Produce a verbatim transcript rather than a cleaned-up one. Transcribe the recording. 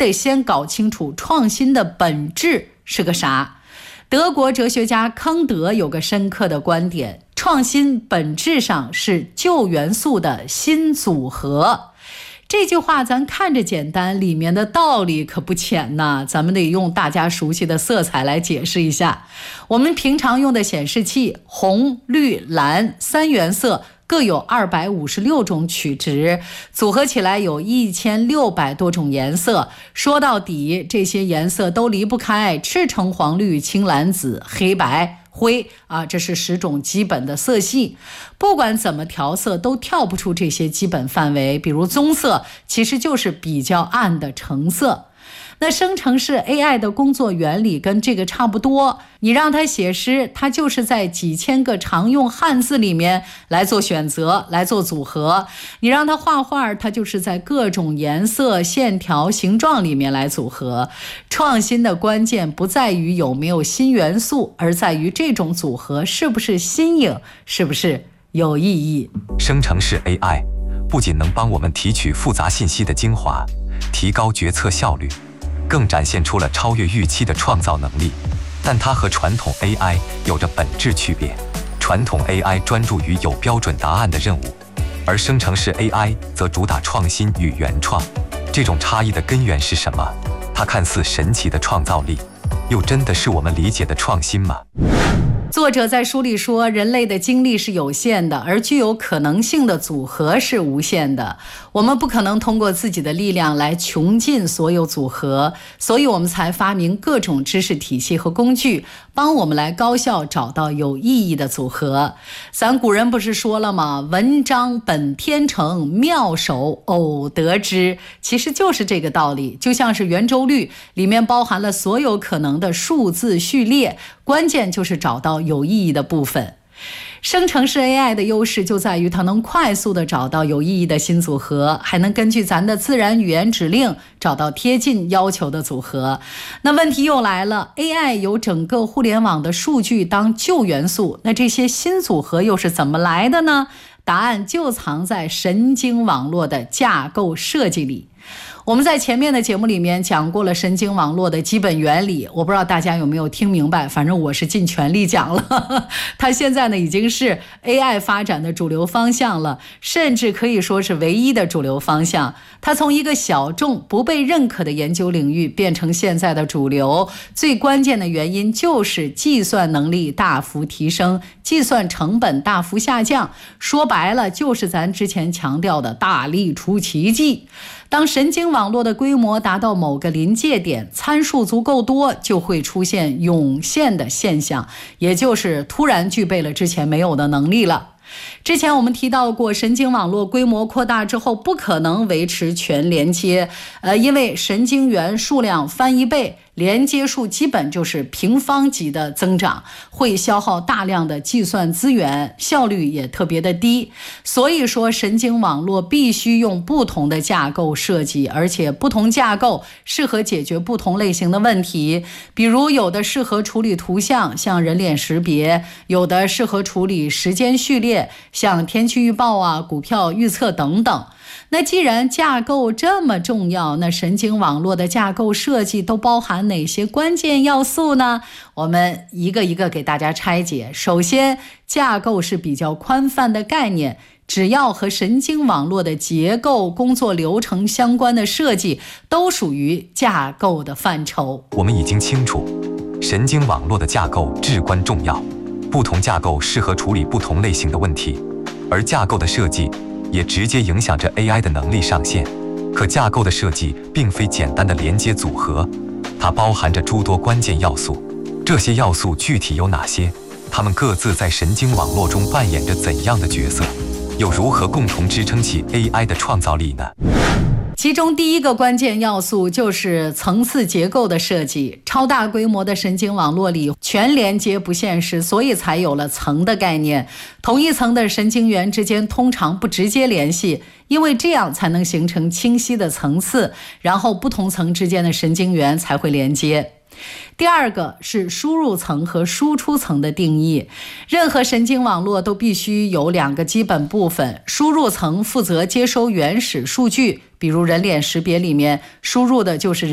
得先搞清楚创新的本质是个啥。德国哲学家康德有个深刻的观点，创新本质上是旧元素的新组合。这句话咱看着简单，里面的道理可不浅呐，咱们得用大家熟悉的色彩来解释一下。我们平常用的显示器，红、绿、蓝三原色各有二百五十六种取值，组合起来有一千六百多种颜色。说到底，这些颜色都离不开赤橙黄绿青蓝紫黑白灰啊，这是十种基本的色系。不管怎么调色，都跳不出这些基本范围。比如棕色，其实就是比较暗的橙色。那生成式 A I 的工作原理跟这个差不多，你让它写诗，它就是在几千个常用汉字里面来做选择，来做组合；你让它画画，它就是在各种颜色、线条、形状里面来组合。创新的关键不在于有没有新元素，而在于这种组合是不是新颖，是不是有意义。 生成式 A I 不仅能帮我们提取复杂信息的精华，提高决策效率，更展现出了超越预期的创造能力，但它和传统 A I 有着本质区别。传统 A I 专注于有标准答案的任务，而生成式 A I 则主打创新与原创。这种差异的根源是什么？它看似神奇的创造力，又真的是我们理解的创新吗？ 作者在书里说，人类的精力是有限的，而具有可能性的组合是无限的。我们不可能通过自己的力量来穷尽所有组合，所以我们才发明各种知识体系和工具，帮我们来高效找到有意义的组合。咱古人不是说了吗？文章本天成，妙手偶得之。其实就是这个道理，就像是圆周率里面包含了所有可能的数字序列，关键就是找到有意义的部分。生成式 A I 的优势就在于它能快速地找到有意义的新组合，还能根据咱的自然语言指令找到贴近要求的组合。那问题又来了， A I 有整个互联网的数据当旧元素，那这些新组合又是怎么来的呢？答案就藏在神经网络的架构设计里。我们在前面的节目里面讲过了神经网络的基本原理，我不知道大家有没有听明白，反正我是尽全力讲了。它现在呢已经是 A I 发展的主流方向了，甚至可以说是唯一的主流方向。它从一个小众不被认可的研究领域变成现在的主流，最关键的原因就是计算能力大幅提升，计算成本大幅下降。说白了就是咱之前强调的大力出奇迹。当神经网络的规模达到某个临界点，参数足够多，就会出现涌现的现象，也就是突然具备了之前没有的能力了。之前我们提到过，神经网络规模扩大之后不可能维持全连接，呃，因为神经元数量翻一倍，连接数基本就是平方级的增长，会消耗大量的计算资源，效率也特别的低。所以说神经网络必须用不同的架构设计，而且不同架构适合解决不同类型的问题。比如有的适合处理图像，像人脸识别；有的适合处理时间序列，像天气预报啊、股票预测等等。那既然架构这么重要，那神经网络的架构设计都包含哪些关键要素呢？我们一个一个给大家拆解。首先，架构是比较宽泛的概念，只要和神经网络的结构、工作流程相关的设计，都属于架构的范畴。 我们已经清楚，神经网络的架构至关重要，不同架构适合处理不同类型的问题，而架构的设计也直接影响着 A I 的能力上限。可架构的设计并非简单的连接组合，它包含着诸多关键要素。这些要素具体有哪些？它们各自在神经网络中扮演着怎样的角色？又如何共同支撑起 A I 的创造力呢？ 其中第一个关键要素就是层次结构的设计。超大规模的神经网络里，全连接不现实，所以才有了层的概念。同一层的神经元之间通常不直接联系，因为这样才能形成清晰的层次，然后不同层之间的神经元才会连接。第二个是输入层和输出层的定义。任何神经网络都必须有两个基本部分，输入层负责接收原始数据，比如人脸识别里面输入的就是